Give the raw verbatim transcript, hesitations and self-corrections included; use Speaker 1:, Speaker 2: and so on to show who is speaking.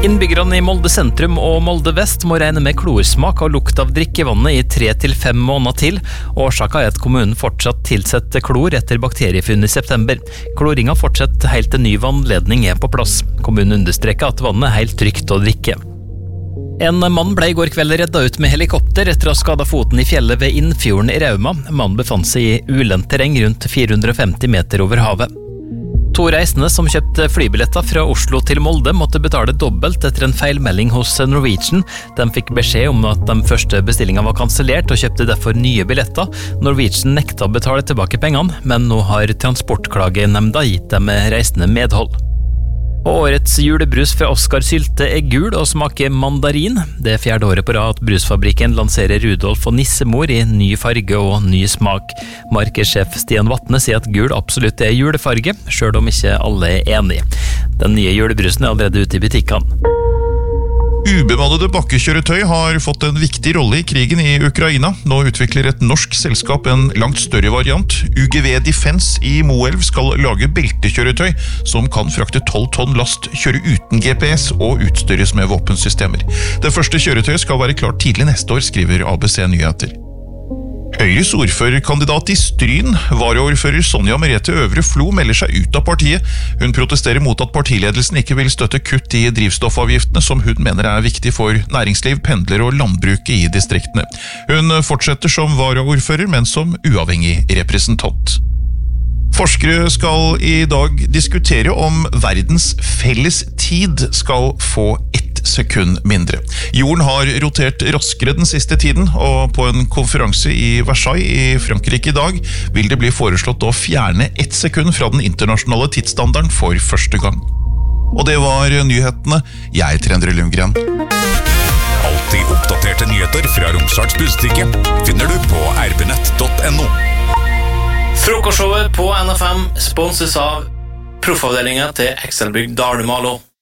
Speaker 1: Innbyggerne i Molde sentrum og Molde vest må regne med klorsmak og lukt av drikkevannet i tre til fem måneder til. Årsaken er at kommunen fortsatt tilsetter klor etter bakteriefunn i september. Kloringa fortsetter helt til ny vannledning er på plass. Kommunen understreker at vannet er helt trygt å drikke. En mann ble i går kveld redda ut med helikopter etter å ha skadet foten i fjellet ved Innfjorden i Rauma. Mannen befant seg i ulendt terreng rundt fire hundre og femti meter over havet. To reisende som kjøpte flybilletter fra Oslo til Molde måtte betale dobbelt etter en feilmelding hos Norwegian. De fikk beskjed om at de første bestillingene var kansellert og kjøpte derfor nye billetter. Norwegian nekta å betale tilbake pengene, men nå har transportklagenemnda gitt dem reisende medhold. Og årets julebrus fra Oskar Sylte er gul og smaker mandarin. Det er fjerde året på rad at brusfabrikken lanserer Rudolf og Nissemor i ny farge og ny smak. Markedssjef Stian Vatne sier at gul absolutt er julefarge, selv om ikke alle er enige. Den nye julebrusen er allerede ute i butikkene.
Speaker 2: Ubemannede bakkekjøretøy har fått en viktig rolle i krigen i Ukraina. Nå utvikler et norsk selskap en langt større variant. U G V Defense i Moelv skal lage beltekjøretøy som kan frakte tolv tonn last, kjøre uten G P S og utstyres med våpensystemer. Det første kjøretøyet skal være klart tidlig neste år, skriver A B C Nyheter. Høyres ordførerkandidat i Stryn, varaordfører Sonja Merete Øvre Flo, melder seg ut av partiet. Hun protesterer mot at partiledelsen ikke vil støtte kutt i drivstoffavgiftene, som hun mener er viktig for næringsliv, pendler og landbruket i distriktene. Hun fortsetter som varaordfører, men som uavhengig representant. Forskere skal i dag diskutere om verdens felles tid skal få ett sekund mindre. Jorden har rotert raskere den siste tiden, og på en konferanse i Versailles i Frankrike i dag vil det bli foreslått å fjerne ett sekund fra den internasjonale tidsstandarden for første gang. Og det var nyhetene. Jeg heter Endre Lundgren.
Speaker 3: Alltid oppdaterte nyheter fra Romsdals Budstikke finner du på r b nett punktum n o.
Speaker 4: Frokostshowet på N F M sponses av proffavdelingen til Ekselbygd Dalmalo.